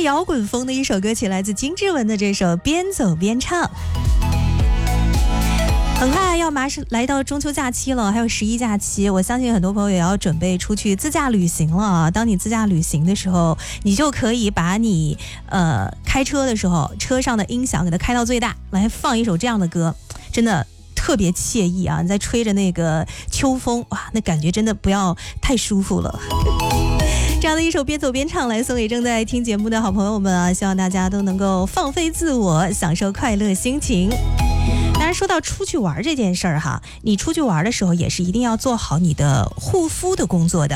摇滚风的一首歌曲，来自金志文的这首《边走边唱》。很快要马上来到中秋假期了，还有11假期，我相信很多朋友也要准备出去自驾旅行了。当你自驾旅行的时候，你就可以把你开车的时候车上的音响给它开到最大，来放一首这样的歌，真的特别惬意啊！你在吹着那个秋风，哇，那感觉真的不要太舒服了。这样的一首边走边唱来送给正在听节目的好朋友们啊，希望大家都能够放飞自我，享受快乐心情。当然说到出去玩这件事儿哈，你出去玩的时候也是一定要做好你的护肤的工作的。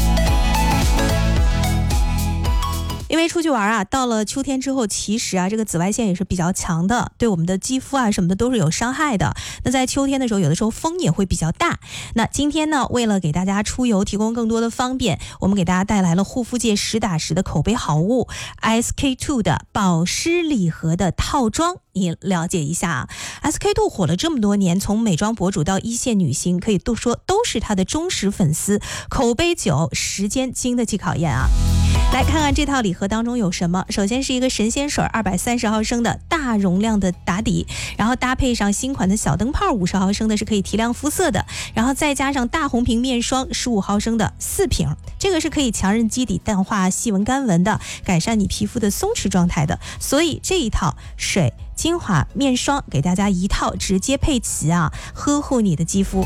因为出去玩啊，到了秋天之后，其实啊，这个紫外线也是比较强的，对我们的肌肤啊什么的都是有伤害的。那在秋天的时候，有的时候风也会比较大。那今天呢，为了给大家出游提供更多的方便，我们给大家带来了护肤界实打实的口碑好物 SK-II 的保湿礼盒的套装。你了解一下啊 ，SK-II 火了这么多年，从美妆博主到一线女星，可以都说都是她的忠实粉丝，口碑久，时间经得起考验啊。来看看这套礼盒当中有什么。首先是一个神仙水230毫升的大容量的打底，然后搭配上新款的小灯泡50毫升的，是可以提亮肤色的，然后再加上大红瓶面霜15毫升的4瓶，这个是可以强韧基底、淡化细纹干纹的，改善你皮肤的松弛状态的。所以这一套水、精华、面霜给大家一套直接配齐啊，呵护你的肌肤。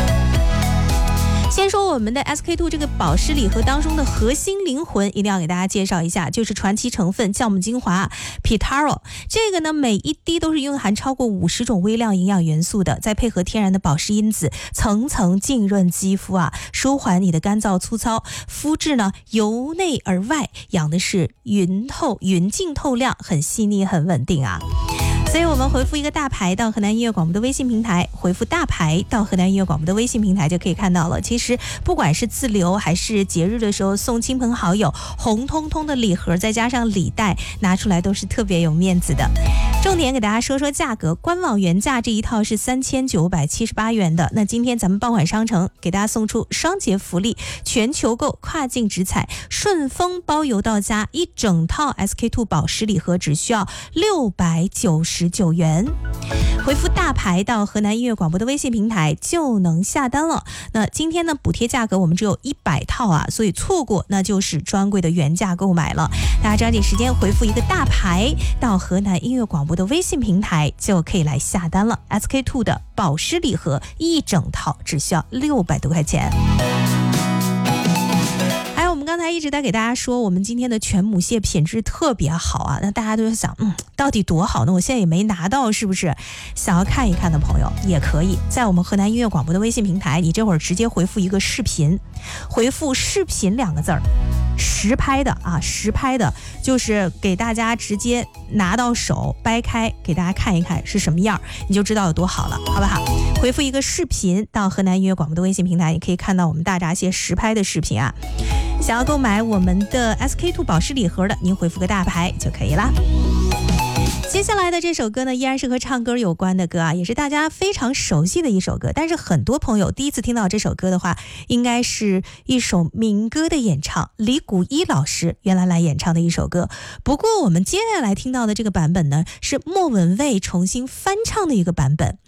先说我们的 SK-II 这个保湿礼盒当中的核心灵魂，一定要给大家介绍一下，就是传奇成分酵母精华 Pitaro。 这个呢，每一滴都是蕴含超过50种微量营养元素的，再配合天然的保湿因子，层层浸润肌肤啊，舒缓你的干燥粗糙，肤质呢由内而外养的是匀净透亮，很细腻很稳定啊。所以我们回复一个大牌到河南音乐广播的微信平台，回复大牌到河南音乐广播的微信平台就可以看到了。其实不管是自留还是节日的时候送亲朋好友，红彤彤的礼盒再加上礼袋拿出来都是特别有面子的。重点给大家说说价格，官网原价这一套是3978元的，那今天咱们爆款商城给大家送出双节福利，全球购跨境直采，顺丰包邮到家，一整套 SK-II 保湿礼盒只需要699元，回复大牌到河南音乐广播的微信平台就能下单了。那今天呢，补贴价格我们只有100套啊，所以错过那就是专柜的原价购买了。大家抓紧时间回复一个大牌到河南音乐广播的微信平台就可以来下单了。 SK-II 的保湿礼盒一整套只需要600多块钱。我们刚才一直在给大家说，我们今天的全母蟹品质特别好啊，那大家都在想，到底多好呢？我现在也没拿到，是不是？想要看一看的朋友也可以在我们河南音乐广播的微信平台，你这会儿直接回复一个视频，回复视频2个字儿，实拍的啊，实拍的，就是给大家直接拿到手掰开给大家看一看是什么样，你就知道有多好了，好不好？回复一个视频到河南音乐广播的微信平台，你可以看到我们大闸蟹实拍的视频啊。想要购买我们的 SK-II 保湿礼盒的，您回复个大牌就可以啦。接下来的这首歌呢，依然是和唱歌有关的歌啊，也是大家非常熟悉的一首歌。但是很多朋友第一次听到这首歌的话，应该是一首民歌的演唱，李谷一老师原来演唱的一首歌。不过我们接下来听到的这个版本呢，是莫文蔚重新翻唱的一个版本。